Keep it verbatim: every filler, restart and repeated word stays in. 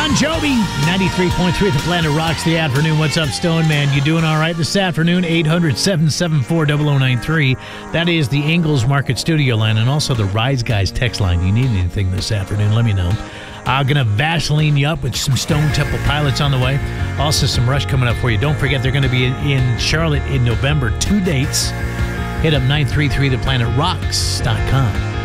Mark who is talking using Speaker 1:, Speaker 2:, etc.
Speaker 1: Bon Jovi, ninety-three point three at the Planet Rocks the afternoon. What's up, Stone Man? You doing all right this afternoon? eight hundred, seven seven four, zero zero nine three. That is the Ingles Market studio line and also the Rise Guys text line. You need anything this afternoon, let me know. I'm going to Vaseline you up with some Stone Temple Pilots on the way. Also some Rush coming up for you. Don't forget they're going to be in, in Charlotte in November. Two dates. Hit up nine three three the planet rocks dot com.